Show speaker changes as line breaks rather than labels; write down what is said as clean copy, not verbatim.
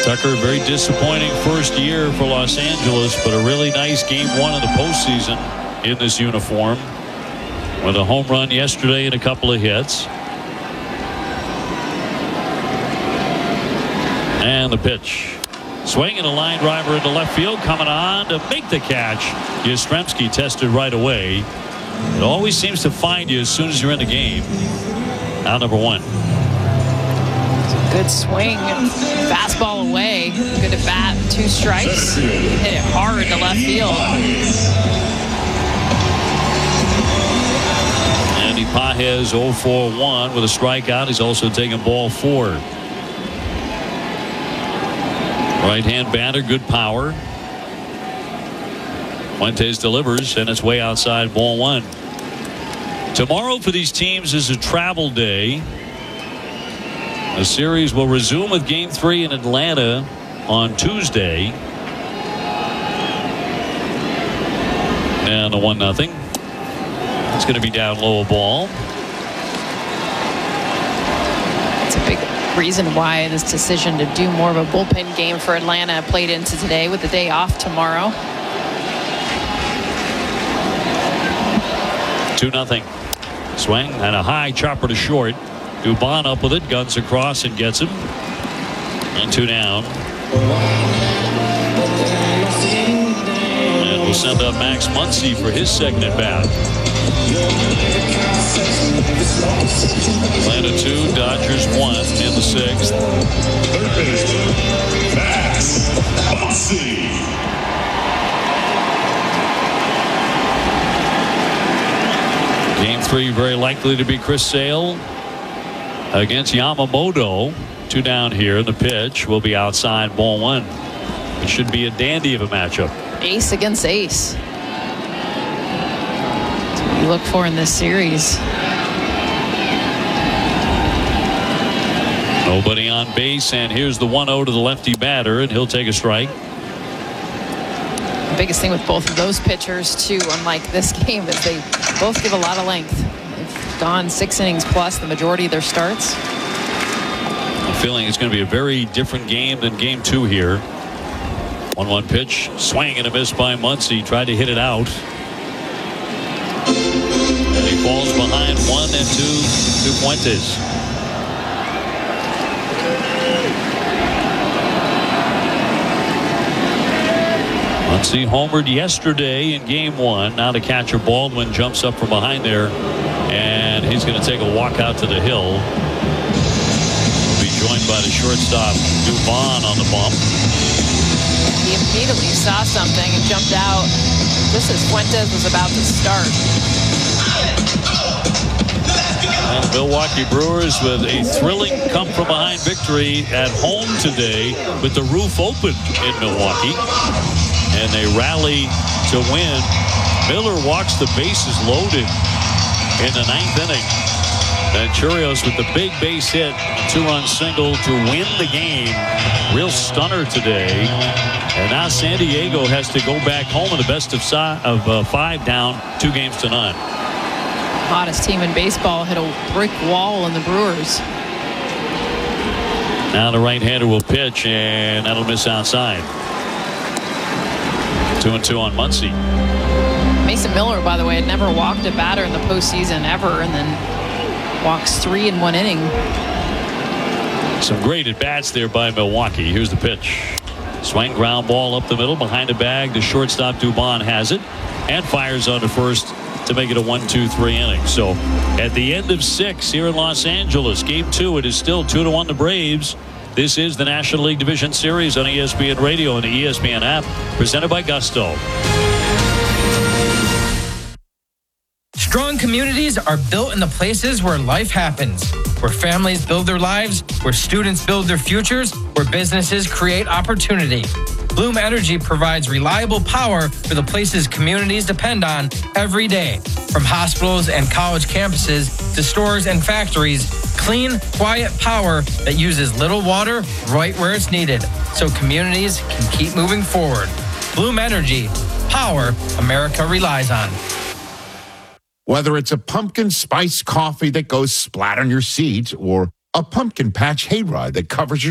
Tucker, very disappointing first year for Los Angeles, but a really nice game one in the postseason in this uniform with a home run yesterday and a couple of hits. And the pitch. Swinging a line driver into left field, coming on to make the catch. Yastrzemski tested right away. It always seems to find you as soon as you're in the game. Out number one.
Good swing. Fastball away. Good at bat. 2 strikes. Hit it hard to left field.
Andy Pages 0 for 1 with a strikeout. He's also taken ball 4. Right-hand batter, good power. Fuentes delivers, and it's way outside, ball 1. Tomorrow for these teams is a travel day. The series will resume with Game 3 in Atlanta on Tuesday. And the 1-0. It's going to be down low, a ball.
It's a big reason why this decision to do more of a bullpen game for Atlanta played into today with the day off tomorrow.
2-0. Swing and a high chopper to short. Dubon up with it, guns across and gets him. And 2 down. And we'll send up Max Muncy for his second at bat. Atlanta 2, Dodgers 1 in the 6th.
Third baseman, Max Muncy.
Game 3 very likely to be Chris Sale against Yamamoto. 2 down here. The pitch will be outside, ball 1. It should be a dandy of a matchup.
Ace against ace. That's what you look for in this series.
Nobody on base, and here's the 1-0 to the lefty batter, and he'll take a strike.
The biggest thing with both of those pitchers, too, unlike this game, is they both give a lot of length. They've gone 6 innings plus the majority of their starts.
I'm feeling it's going to be a very different game than Game 2 here. 1-1 pitch, swing and a miss by Muncy. Tried to hit it out. And he falls behind 1 and 2 to Fuentes. Muncy homered yesterday in Game 1. Now the catcher Baldwin jumps up from behind there, and he's going to take a walk out to the hill. He'll be joined by the shortstop Dubon on the bump.
He immediately saw something and jumped out just as Fuentes was about to start.
And the Milwaukee Brewers with a thrilling come-from-behind victory at home today with the roof open in Milwaukee. And they rally to win. Miller walks the bases loaded in the 9th inning. And Churios with the big base hit, 2-run single to win the game. Real stunner today. And now San Diego has to go back home in the best of 5 down 2-0.
Hottest team in baseball hit a brick wall in the Brewers.
Now the right-hander will pitch, and that'll miss outside. 2-2 on Muncy.
Mason Miller, by the way, had never walked a batter in the postseason ever, and then walks 3 in 1 inning.
Some great at-bats there by Milwaukee. Here's the pitch. Swing, ground ball up the middle, behind the bag. The shortstop Dubon has it and fires on to first to make it a 1-2-3 inning. So at the end of 6 here in Los Angeles, Game 2, it is still 2-1 the Braves. This is the National League Division Series on ESPN Radio and the ESPN app, presented by Gusto.
Strong communities are built in the places where life happens, where families build their lives, where students build their futures, where businesses create opportunity. Bloom Energy provides reliable power for the places communities depend on every day. From hospitals and college campuses to stores and factories, clean, quiet power that uses little water right where it's needed, so communities can keep moving forward. Bloom Energy, power America relies on.
Whether it's a pumpkin spice coffee that goes splat on your seat or a pumpkin patch hayride that covers your